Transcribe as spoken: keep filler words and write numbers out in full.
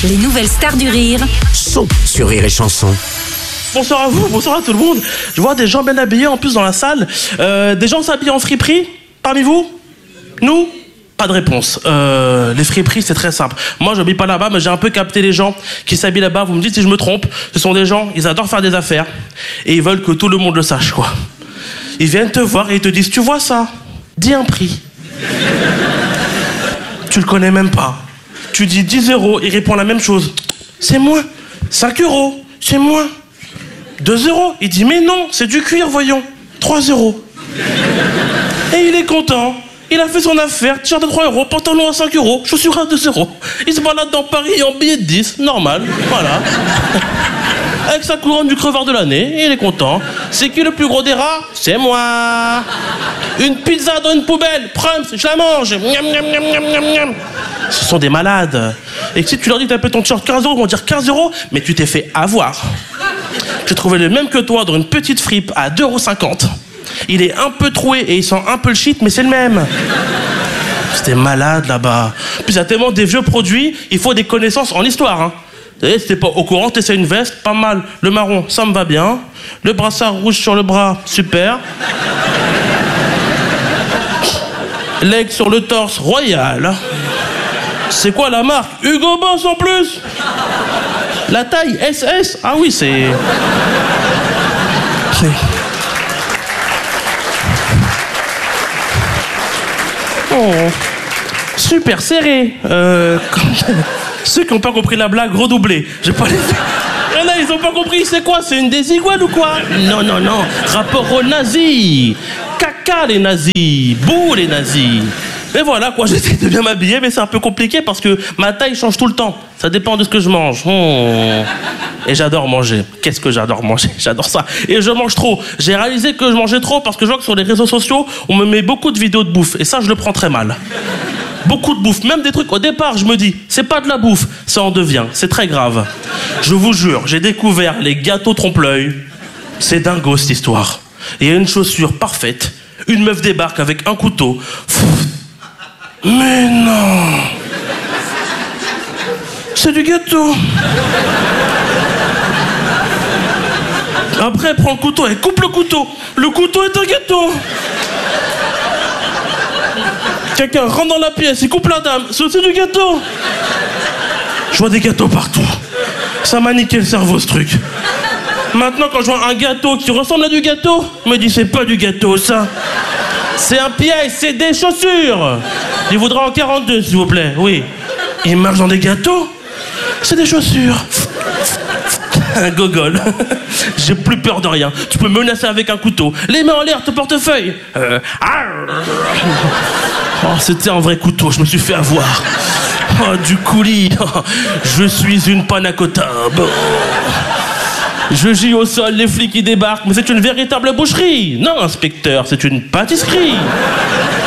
Les nouvelles stars du rire sont sur Rire et Chanson. Bonsoir à vous, bonsoir à tout le monde. Je vois des gens bien habillés en plus dans la salle. Euh, des gens s'habillent en friperie parmi vous? Nous? Pas de réponse. Euh, les friperies, c'est très simple. Moi, je n'habille pas là-bas, mais j'ai un peu capté les gens qui s'habillent là-bas. Vous me dites si je me trompe. Ce sont des gens, ils adorent faire des affaires. Et ils veulent que tout le monde le sache, quoi. Ils viennent te voir et ils te disent, tu vois ça? Dis un prix. Tu le connais même pas. Tu dis dix euros, il répond la même chose. C'est moins. cinq euros, c'est moins. deux euros, il dit mais non, c'est du cuir, voyons. trois euros. Et il est content. Il a fait son affaire, t-shirt à trois euros, pantalon à cinq euros, chaussures à deux euros. Il se balade dans Paris en billet de dix, normal, voilà. Avec sa couronne du crevard de l'année, il est content. C'est qui le plus gros des rats? C'est moi. Une pizza dans une poubelle, prums, je la mange. Miam, miam, miam, miam, miam, miam. Ce sont des malades. Et si tu leur dis que t'as payé ton t-shirt quinze euros, ils vont dire quinze euros, mais tu t'es fait avoir. J'ai trouvé le même que toi dans une petite fripe à deux euros cinquante. Il est un peu troué et il sent un peu le shit, mais c'est le même. C'était malade là-bas. Puis il y a tellement des vieux produits, il faut des connaissances en histoire. Hein. Et si t'es pas au courant, t'essaies une veste, pas mal. Le marron, ça me va bien. Le brassard rouge sur le bras, super. L'aigle sur le torse, royal. C'est quoi la marque? Hugo Boss en plus. La taille S S. Ah oui, c'est... C'est... Oh, super serré. Euh, ceux qui n'ont pas compris la blague, redoublez. J'ai pas les... Il y en a, ils n'ont pas compris. C'est quoi? C'est une des iguales ou quoi? Non, non, non. Rapport aux nazis. Caca les nazis. Bouh les nazis. Mais voilà quoi, j'essaie de bien m'habiller, mais c'est un peu compliqué parce que ma taille change tout le temps. Ça dépend de ce que je mange. Oh. Et j'adore manger. Qu'est-ce que j'adore manger? J'adore ça. Et je mange trop. J'ai réalisé que je mangeais trop parce que je vois que sur les réseaux sociaux, on me met beaucoup de vidéos de bouffe. Et ça, je le prends très mal. Beaucoup de bouffe, même des trucs. Au départ, je me dis, c'est pas de la bouffe. Ça en devient. C'est très grave. Je vous jure, j'ai découvert les gâteaux trompe-l'œil. C'est dingo cette histoire. Et il y a une chaussure parfaite. Une meuf débarque avec un couteau. Mais non! C'est du gâteau! Après, elle prend le couteau, elle coupe le couteau. Le couteau est un gâteau! Quelqu'un rentre dans la pièce, il coupe la dame. C'est du gâteau! Je vois des gâteaux partout. Ça m'a niqué le cerveau, ce truc. Maintenant, quand je vois un gâteau qui ressemble à du gâteau, je me dis, c'est pas du gâteau, ça. C'est un piège, c'est des chaussures. Il voudra en quarante-deux, s'il vous plaît, oui. Il marche dans des gâteaux. C'est des chaussures. Un gogol. J'ai plus peur de rien. Tu peux me menacer avec un couteau. Les mains en l'air, ton portefeuille. Euh... Oh, c'était un vrai couteau, je me suis fait avoir. Oh, du coulis. Oh, je suis une panna cotta. Bon. Je gis au sol, les flics qui débarquent, mais c'est une véritable boucherie. Non, inspecteur, c'est une pâtisserie.